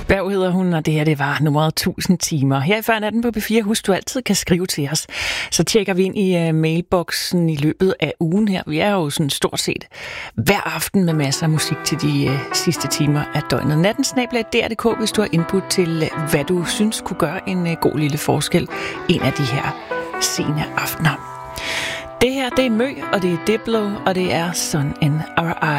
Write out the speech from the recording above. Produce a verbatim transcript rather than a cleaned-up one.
Berg hedder hun, og det her det var nummeret tusind timer. Her i Før Natten på P fire, husk du altid kan skrive til os. Så tjekker vi ind i uh, mailboksen i løbet af ugen her. Vi er jo sådan stort set hver aften med masser af musik til de uh, sidste timer af døgnet. Natten snabel-a D R punktum d k, hvis du har input til, uh, hvad du synes kunne gøre en uh, god lille forskel en af de her sene aftener. Det her, det er Mø, og det er Diplo, og det er Sun in Our